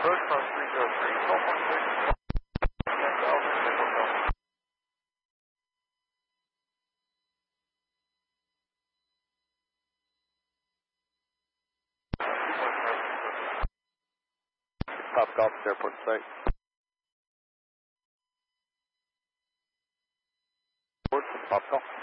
Approach from 303, 12.6, 10,000, Nicholson. Top Golf Airport site. Top Golf.